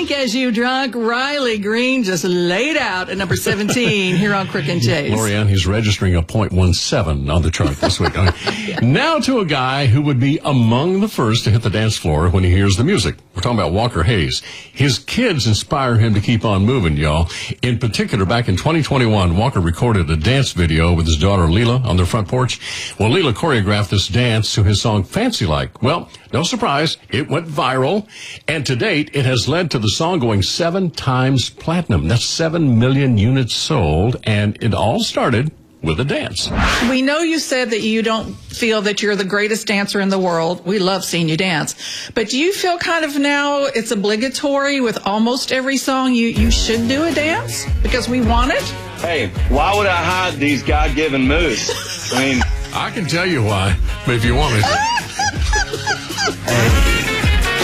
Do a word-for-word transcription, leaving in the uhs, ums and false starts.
Drink as you drunk. Riley Green just laid out at number seventeen here on Crook and Chase. Lorianne, he's registering a point one seven on the chart this week. Okay. Now to a guy who would be among the first to hit the dance floor when he hears the music. We're talking about Walker Hayes. His kids inspire him to keep on moving, y'all. In particular, back in twenty twenty-one, Walker recorded a dance video with his daughter Leela on their front porch. Well, Leela choreographed this dance to his song Fancy Like. Well, no surprise, it went viral. And to date, it has led to the song going seven times platinum. That's seven million units sold. And it all started with a dance. We know you said that you don't feel that you're the greatest dancer in the world. We love seeing you dance. But do you feel kind of now it's obligatory with almost every song you, you should do a dance because we want it? Hey, why would I hide these God-given moves? I mean, I can tell you why, if you want me. hey.